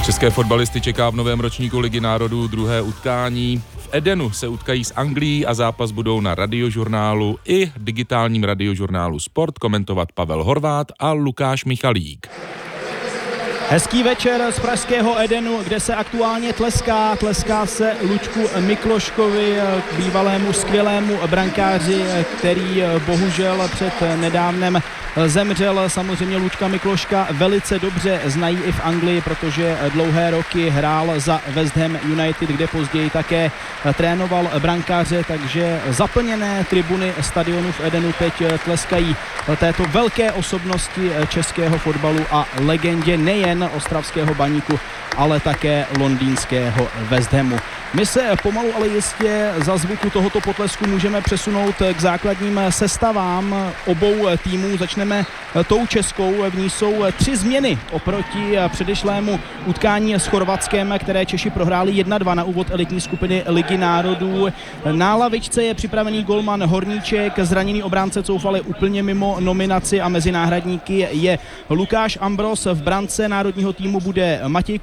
České fotbalisty čeká v novém ročníku Ligy národů druhé utkání. V Edenu se utkají s Anglií a zápas budou na Radiožurnálu i digitálním Radiožurnálu Sport komentovat Pavel Horváth a Lukáš Michalík. Hezký večer z pražského Edenu, kde se aktuálně tleská. Tleská se Luďku Mikloškovi, bývalému skvělému brankáři, který bohužel před nedávnem zemřel. Samozřejmě Luďka Mikloška velice dobře znají i v Anglii, protože dlouhé roky hrál za West Ham United, kde později také trénoval brankáře, takže zaplněné tribuny stadionu v Edenu teď tleskají této velké osobnosti českého fotbalu a legendě nejen ostravského Baníku, ale také londýnského West Hamu. My se pomalu, ale jistě za zvuku tohoto potlesku můžeme přesunout k základním sestavám obou týmů. Začneme tou českou, v ní jsou 3 změny oproti předešlému utkání s Chorvatskem, které Češi prohráli 1-2 na úvod elitní skupiny Ligy národů. Na lavičce je připravený golman Horníček, zraněný obránce Coufal je úplně mimo nominaci a mezi náhradníky je Lukáš Ambros. V brance národního týmu bude Matěj